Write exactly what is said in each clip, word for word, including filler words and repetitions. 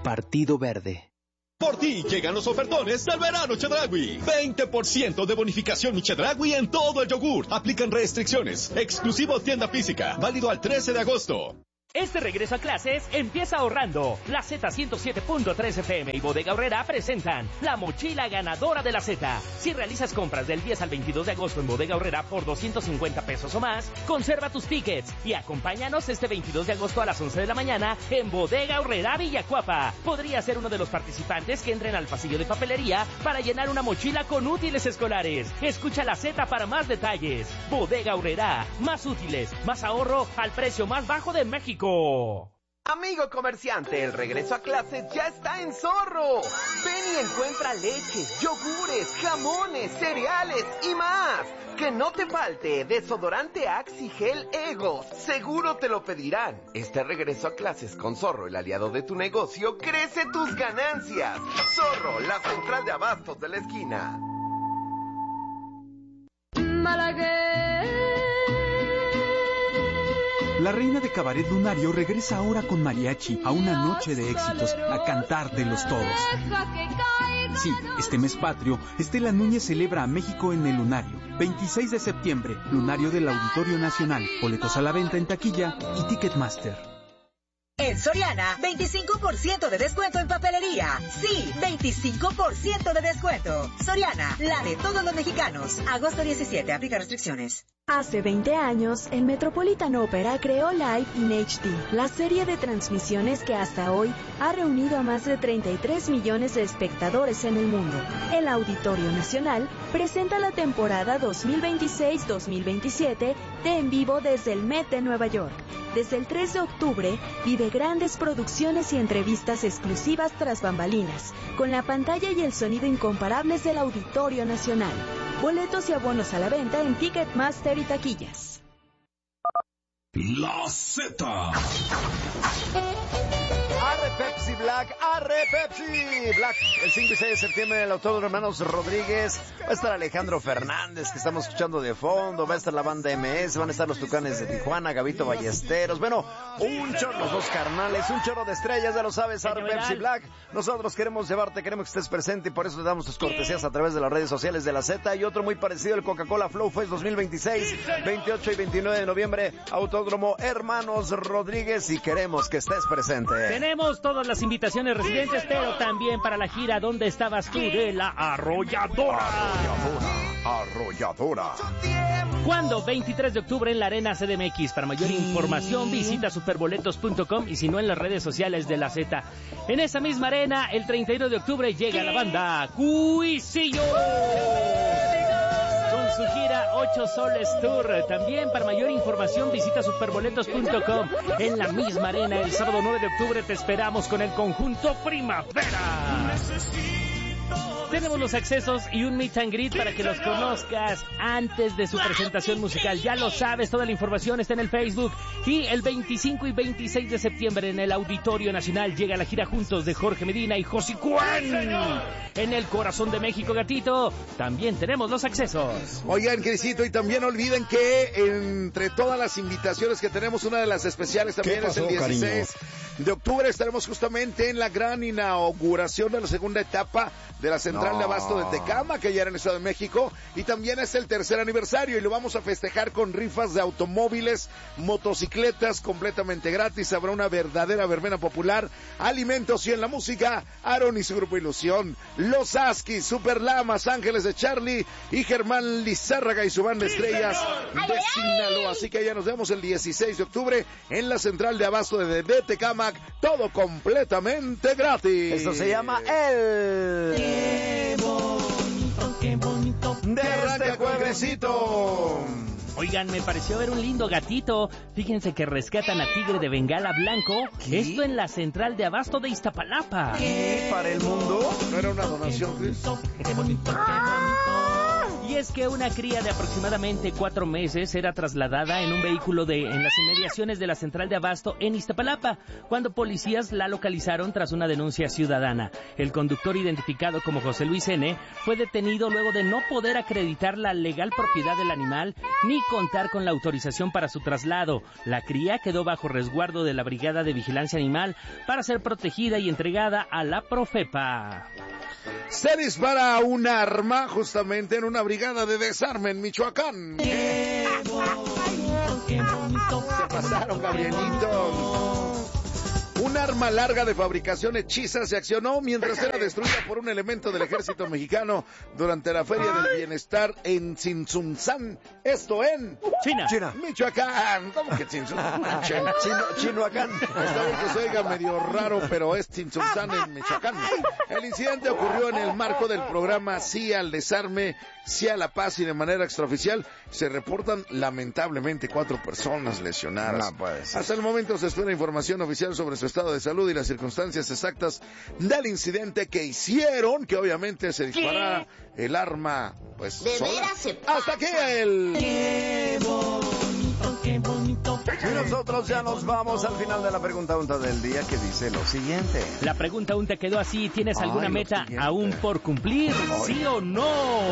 Partido Verde. Por ti llegan los ofertones del verano Chedraui. veinte por ciento de bonificación Chedraui en todo el yogur. Aplican restricciones. Exclusivo tienda física. Válido al trece de agosto. Este regreso a clases empieza ahorrando. La Z ciento siete punto tres F M y Bodega Aurrera presentan la mochila ganadora de la Z. Si realizas compras del diez al veintidós de agosto en Bodega Aurrera por doscientos cincuenta pesos o más, conserva tus tickets y acompáñanos este veintidós de agosto a las once de la mañana en Bodega Aurrera Villacuapa. Podría ser uno de los participantes que entren al pasillo de papelería para llenar una mochila con útiles escolares. Escucha la Z para más detalles. Bodega Aurrera, más útiles, más ahorro al precio más bajo de México. Amigo comerciante, el regreso a clases ya está en Zorro. Ven y encuentra leches, yogures, jamones, cereales y más. Que no te falte desodorante Axe y gel Ego. Seguro te lo pedirán. Este regreso a clases con Zorro, el aliado de tu negocio, crece tus ganancias. Zorro, la central de abastos de la esquina. La reina de cabaret lunario regresa ahora con mariachi a una noche de éxitos, a cantártelos todos. Sí, este mes patrio, Estela Núñez celebra a México en el Lunario. veintiséis de septiembre, Lunario del Auditorio Nacional. Boletos a la venta en taquilla y Ticketmaster. En Soriana, veinticinco por ciento de descuento en papelería. Sí, veinticinco por ciento de descuento. Soriana, la de todos los mexicanos. Agosto diecisiete, aplica restricciones. Hace veinte años, el Metropolitan Opera creó Live in H D, la serie de transmisiones que hasta hoy ha reunido a más de treinta y tres millones de espectadores en el mundo. El Auditorio Nacional presenta la temporada dos mil veintiséis dos mil veintisiete de En Vivo desde el Met de Nueva York. Desde el tres de octubre, vive grandes producciones y entrevistas exclusivas tras bambalinas, con la pantalla y el sonido incomparables del Auditorio Nacional. Boletos y abonos a la venta en Ticketmaster y taquillas. La Z. Arre Pepsi Black, arre Pepsi Black. El cinco y seis de septiembre en el Autódromo Hermanos Rodríguez va a estar Alejandro Fernández, que estamos escuchando de fondo, va a estar la banda M S, van a estar los Tucanes de Tijuana, Gabito Ballesteros, bueno, un chorro, los dos carnales, un chorro de estrellas, ya lo sabes, arre Pepsi Black. Nosotros queremos llevarte, queremos que estés presente y por eso te damos tus cortesías a través de las redes sociales de la Z. Y otro muy parecido, el Coca-Cola Flow Fest dos mil veintiséis, veintiocho y veintinueve de noviembre, Autódromo Hermanos Rodríguez, y queremos que estés presente. Tenemos todas las invitaciones residentes, pero también para la gira ¿Dónde estabas tú? De la Arrolladora. Arrolladora. Arrolladora. ¿Cuándo? veintitrés de octubre en la Arena C D M X. Para mayor información visita superboletos punto com y si no en las redes sociales de la Z. En esa misma arena, el treinta y uno de octubre llega la banda Cuisillo con su gira Ocho Soles Tour. También para mayor información visita superboletos punto com. En la misma arena, el sábado nueve de octubre te esperamos con el conjunto Primavera. Tenemos los accesos y un meet and greet para que los conozcas antes de su presentación musical. Ya lo sabes, toda la información está en el Facebook. Y el veinticinco y veintiséis de septiembre en el Auditorio Nacional llega la gira juntos de Jorge Medina y José Juan. En el corazón de México, gatito, también tenemos los accesos. Oigan, Crisito, y también no olviden que entre todas las invitaciones que tenemos, una de las especiales también pasó, es el dieciséis cariño? de octubre. Estaremos justamente en la gran inauguración de la segunda etapa de la central no. de abasto de Tecama, que ya era en el Estado de México, y también es el tercer aniversario y lo vamos a festejar con rifas de automóviles, motocicletas completamente gratis. Habrá una verdadera verbena popular, alimentos y en la música, Aaron y su grupo Ilusión, Los Askis, Super Lamas, Ángeles de Charlie y Germán Lizárraga y su banda sí, Estrellas señor. de Sinaloa. Así que ya nos vemos el dieciséis de octubre en la central de abasto de, de Tecámac, todo completamente gratis. Esto se llama El... ¡Qué bonito, qué bonito! De este juevesito. Oigan, me pareció ver un lindo gatito. Fíjense que rescatan a Tigre de Bengala Blanco. ¿Qué? Esto en la central de abasto de Iztapalapa. ¿Qué? ¿Para el mundo? ¿No era una donación, Chris? Qué bonito, qué bonito. Y es que una cría de aproximadamente cuatro meses era trasladada en un vehículo de en las inmediaciones de la central de abasto en Iztapalapa, cuando policías la localizaron tras una denuncia ciudadana. El conductor, identificado como José Luis N., fue detenido luego de no poder acreditar la legal propiedad del animal ni contar con la autorización para su traslado. La cría quedó bajo resguardo de la Brigada de Vigilancia Animal para ser protegida y entregada a la Profepa. Se dispara un arma justamente en una brigada de desarme en Michoacán. ¡Qué bonito, qué bonito! Se pasaron, Gabrielito. Un arma larga de fabricación hechiza se accionó mientras era destruida por un elemento del ejército mexicano durante la Feria del Bienestar en Tzintzuntzán, esto en China, China. Michoacán. ¿Cómo que Tzintzuntzán? Chino, Chinoacán. Está bien que se oiga medio raro, pero es Tzintzuntzán en Michoacán. El incidente ocurrió en el marco del programa Sí al Desarme, Sí a la Paz, y de manera extraoficial se reportan lamentablemente cuatro personas lesionadas. No puede ser. Hasta el momento se espera información oficial sobre su estado de salud y las circunstancias exactas del incidente que hicieron, que obviamente se disparara el arma, pues, ¿De sola. veras se pasa? Hasta aquí el... ¡Qué bonito, qué bonito! Y nosotros ya nos vamos al final de la pregunta unta del día, que dice lo siguiente. La pregunta aún te quedó así. ¿Tienes Ay, alguna lo meta siguiente. aún por cumplir? ¿Sí o no?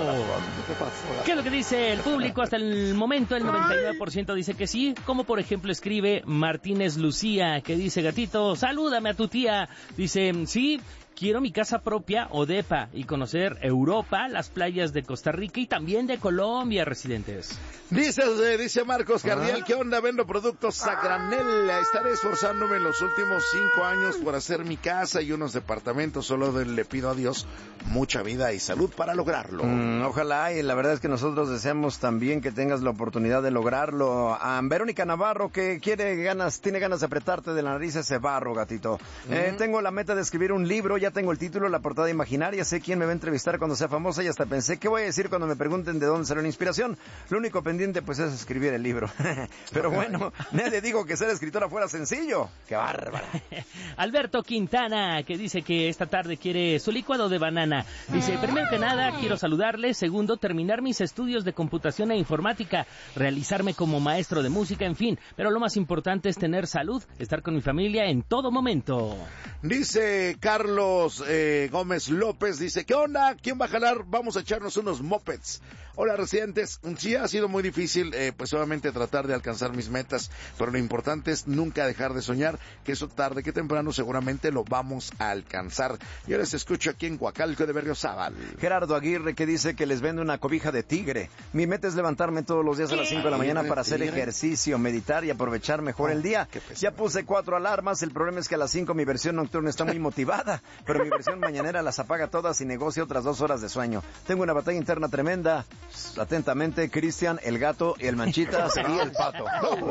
¿Qué pasó? ¿Qué es lo que dice el público hasta el momento? El noventa y nueve por ciento dice que sí, como por ejemplo escribe Martínez Lucía, que dice: gatito, salúdame a tu tía. Dice: sí, quiero mi casa propia o depa y conocer Europa, las playas de Costa Rica y también de Colombia, residentes. Dice, eh, dice Marcos Cardial, ¿qué onda? Vendo productos a granel. Estaré esforzándome en los últimos cinco años por hacer mi casa y unos departamentos. Solo de- le pido a Dios mucha vida y salud para lograrlo. Mm, ojalá, y la verdad es que nosotros deseamos también que tengas la oportunidad de lograrlo. A Verónica Navarro, que quiere ganas, tiene ganas de apretarte de la nariz ese barro, gatito. Eh, tengo la meta de escribir un libro, ya tengo el título, la portada imaginaria, sé quién me va a entrevistar cuando sea famosa y hasta pensé qué voy a decir cuando me pregunten de dónde salió la inspiración. Lo único pendiente pues es escribir el libro. Pero bueno, nadie dijo que ser escritora fuera sencillo. ¡Qué bárbara! Alberto Quintana, que dice que esta tarde quiere su licuado de banana. Dice: primero que nada, quiero saludarle. Segundo, terminar mis estudios de computación e informática. Realizarme como maestro de música, en fin. Pero lo más importante es tener salud, estar con mi familia en todo momento. Dice Carlos eh, Gómez López, dice, ¿qué onda? ¿Quién va a jalar? Vamos a echarnos unos mopeds. Hola, residentes. Sí, ha sido muy difícil, eh, pues obviamente tratar de alcanzar mis metas, pero lo importante es nunca dejar de soñar, que eso tarde que temprano seguramente lo vamos a alcanzar. Yo les escucho aquí en Coacalco de Berriozábal. Gerardo Aguirre, que dice que les vende una cobija de tigre. Mi meta es levantarme todos los días a las cinco de la mañana para hacer ejercicio, meditar y aprovechar mejor el día. Ya puse cuatro alarmas, el problema es que a las cinco mi versión nocturna está muy motivada, pero mi versión mañanera las apaga todas y negocia otras dos horas de sueño. Tengo una batalla interna tremenda. Atentamente, Cristian, el gato, y el Manchitas y el Pato.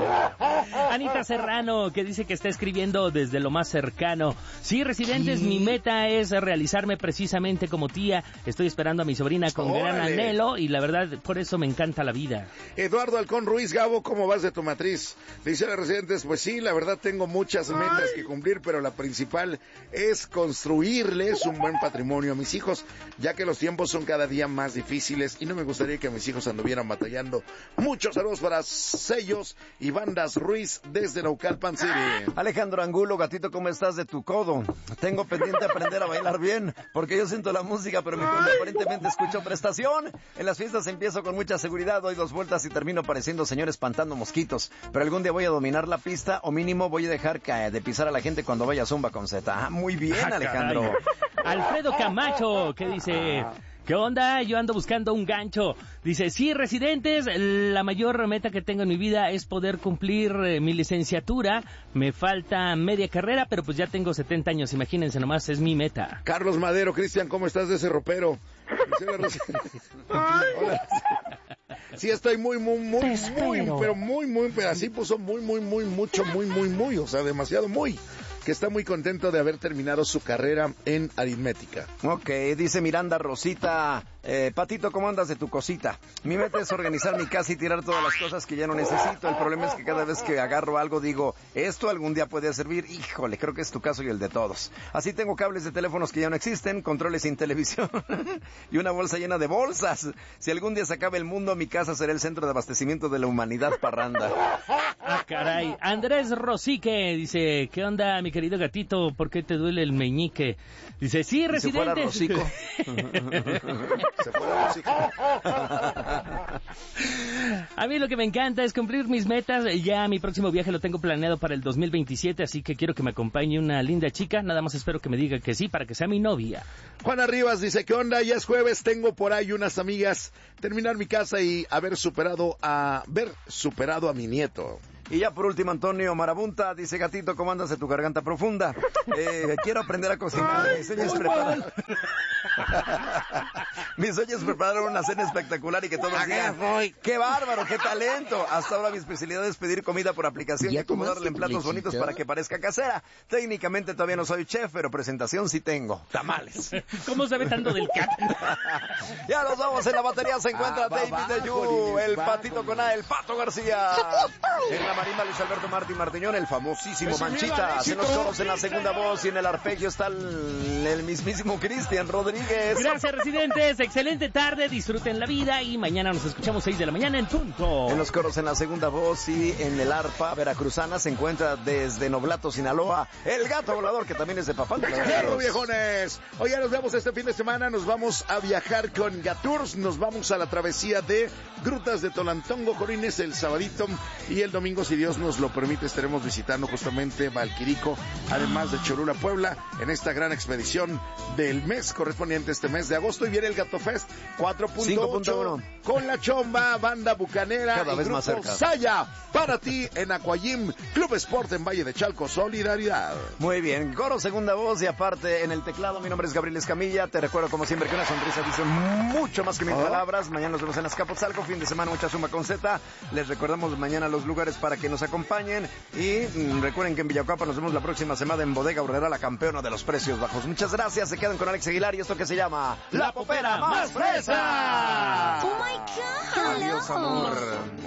Anita Serrano, que dice que está escribiendo desde lo más cercano. Sí, residentes, mi meta es realizarme precisamente como tía. Estoy esperando a mi sobrina con gran ¡Órale! anhelo y la verdad, por eso me encanta la vida. Eduardo Alcón Ruiz, Gabo, ¿cómo vas de tu matriz? Dice a los residentes, pues sí, la verdad tengo muchas metas que cumplir, pero la principal es construirles un buen patrimonio a mis hijos, ya que los tiempos son cada día más difíciles y no me gustaría que mis hijos anduvieran batallando. Muchos saludos para Sellos y Bandas Ruiz desde Naucalpan City. Alejandro Angulo, gatito, ¿cómo estás de tu codo? Tengo pendiente aprender a bailar bien, porque yo siento la música, pero mi codo aparentemente escucho otra estación. En las fiestas empiezo con mucha seguridad, doy dos vueltas y termino pareciendo señor espantando mosquitos. Pero algún día voy a dominar la pista, o mínimo voy a dejar caer de pisar a la gente cuando vaya a Zumba con Z. Ah, muy bien, Alejandro. Alfredo Camacho, que dice... ¿Qué onda? Yo ando buscando un gancho. Dice, sí, residentes, la mayor meta que tengo en mi vida es poder cumplir eh, mi licenciatura. Me falta media carrera, pero pues ya tengo setenta años, imagínense nomás, es mi meta. Carlos Madero, Cristian, ¿cómo estás de ese ropero? Hola. Sí, estoy muy, muy, muy, muy, pero muy, muy, pero así puso muy, muy, muy, mucho, muy, muy, muy, o sea, demasiado muy. que está muy contento de haber terminado su carrera en aritmética. Ok, dice Miranda Rosita, eh, Patito, ¿cómo andas de tu cosita? Mi meta es organizar mi casa y tirar todas las cosas que ya no necesito. El problema es que cada vez que agarro algo digo, esto algún día puede servir. Híjole, creo que es tu caso y el de todos. Así tengo cables de teléfonos que ya no existen, controles sin televisión y una bolsa llena de bolsas. Si algún día se acaba el mundo, mi casa será el centro de abastecimiento de la humanidad parranda. Ah, caray. Andrés Rosique dice, ¿qué onda, mi querido gatito? ¿Por qué te duele el meñique? Dice, sí, residente. Si fuera Rosico. Se fuera Rosico. A mí lo que me encanta es cumplir mis metas. Ya mi próximo viaje lo tengo planeado para el dos mil veintisiete, así que quiero que me acompañe una linda chica. Nada más espero que me diga que sí para que sea mi novia. Juana Rivas dice, ¿qué onda? Ya es jueves, tengo por ahí unas amigas, terminar mi casa y haber superado a, ver superado a mi nieto. Y ya por último, Antonio Marabunta dice, gatito, ¿cómo andas de tu garganta profunda? Eh, quiero aprender a cocinar. Mi sueño es preparar... Mi sueño es preparar una cena espectacular y que todos digan, ¡qué bárbaro, qué talento! Hasta ahora mi especialidad es pedir comida por aplicación y acomodarla en platos bonitos para que parezca casera. Técnicamente todavía no soy chef, pero presentación sí tengo. Tamales. ¿Cómo sabe tanto del cat? Ya nos vamos, en la batería se encuentra ah, David bajo, de Yu, el bajo, patito con A, el Pato García. En la marimba Luis Alberto Martín Martiñón, el famosísimo Manchitas. En los coros, en la segunda voz y en el arpegio está el, el mismísimo Cristian Rodríguez. Gracias, residentes. Excelente tarde, disfruten la vida y mañana nos escuchamos seis de la mañana en punto. En los coros, en la segunda voz y en el arpa veracruzana se encuentra desde Noblato, Sinaloa, el gato volador, que también es de Papá. ¡Claro, viejones! Hoy ya nos vemos este fin de semana, nos vamos a viajar con Gatours, nos vamos a la travesía de Grutas de Tolantongo, Corines, el sabadito, y el domingo, si Dios nos lo permite, estaremos visitando justamente Valquirico, además de Cholula, Puebla, en esta gran expedición del mes correspondiente a este mes de agosto. Y viene el Gato Fest cuatro punto ocho con La Chomba, Banda Bucanera cada y vez Grupo más cerca. Saya, para ti en Aquayim, Club Sport en Valle de Chalco, Solidaridad. Muy bien, coro, segunda voz y aparte en el teclado, mi nombre es Gabriel Escamilla. Te recuerdo como siempre que una sonrisa dice mucho más que mil palabras. Mañana nos vemos en Azcapotzalco, fin de semana mucha suma con Z. Les recordamos mañana los lugares para que nos acompañen y mmm, recuerden que en Villacuapa nos vemos la próxima semana en Bodega Aurrera, la campeona de los precios bajos. Muchas gracias, se quedan con Alex Aguilar y esto que se llama La Popera Más Fresa. Oh my God. Adiós, amor.